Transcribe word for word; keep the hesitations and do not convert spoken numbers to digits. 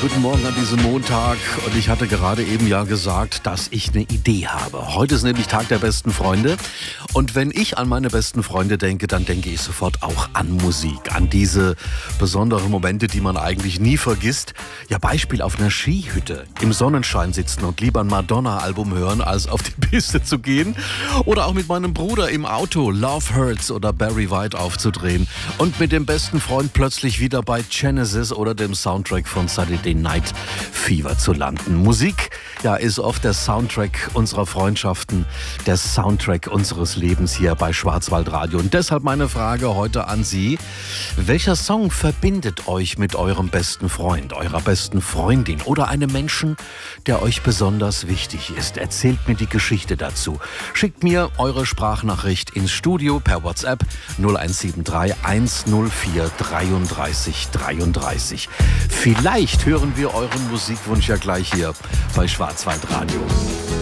Guten Morgen an diesem Montag und ich hatte gerade eben ja gesagt, dass ich eine Idee habe. Heute ist nämlich Tag der besten Freunde und wenn ich an meine besten Freunde denke, dann denke ich sofort auch an Musik, an diese besonderen Momente, die man eigentlich nie vergisst. Ja, Beispiel auf einer Skihütte, im Sonnenschein sitzen und lieber ein Madonna-Album hören, als auf die Piste zu gehen. Oder auch mit meinem Bruder im Auto Love Hurts oder Barry White aufzudrehen und mit dem besten Freund plötzlich wieder bei Genesis oder dem Soundtrack von Saturday Night Fever zu landen. Musik, ja, ist oft der Soundtrack unserer Freundschaften, der Soundtrack unseres Lebens hier bei Schwarzwaldradio. Und deshalb meine Frage heute an Sie: Welcher Song verbindet euch mit eurem besten Freund, eurer besten Freundin oder einem Menschen, der euch besonders wichtig ist? Erzählt mir die Geschichte dazu. Schickt mir eure Sprachnachricht ins Studio per WhatsApp null eins sieben drei eins null vier dreiunddreißig dreiunddreißig. Vielleicht hören wir euren Musikwunsch ja gleich hier bei Schwarzwaldradio.